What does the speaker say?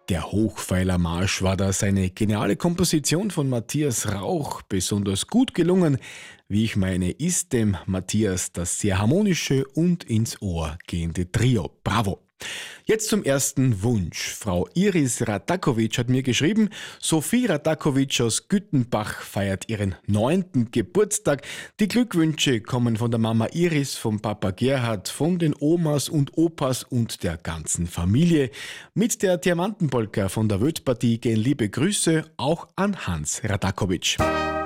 Der Hochpfeilermarsch war da seine geniale Komposition von Matthias Rauch besonders gut gelungen. Wie ich meine, ist dem Matthias das sehr harmonische und ins Ohr gehende Trio. Bravo! Jetzt zum ersten Wunsch. Frau Iris Radakovic hat mir geschrieben, Sophie Radakovic aus Güttenbach feiert ihren 9. Geburtstag. Die Glückwünsche kommen von der Mama Iris, vom Papa Gerhard, von den Omas und Opas und der ganzen Familie. Mit der Diamantenpolka von der Wötpartie gehen liebe Grüße auch an Hans Radakovic.